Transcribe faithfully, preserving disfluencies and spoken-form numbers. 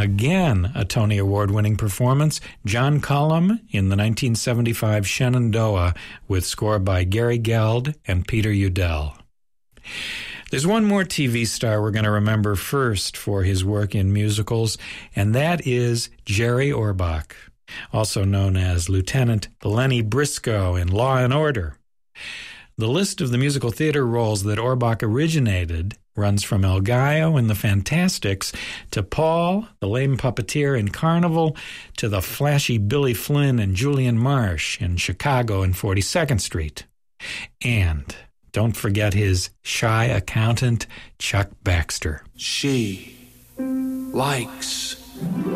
Again, a Tony Award-winning performance, John Cullum in the nineteen seventy-five Shenandoah with score by Gary Geld and Peter Udell. There's one more T V star we're going to remember first for his work in musicals, and that is Jerry Orbach, also known as Lieutenant Lenny Briscoe in Law and Order. The list of the musical theater roles that Orbach originated runs from El Gallo in The Fantastics to Paul, the lame puppeteer in Carnival, to the flashy Billy Flynn and Julian Marsh in Chicago and forty-second Street. And don't forget his shy accountant, Chuck Baxter. She likes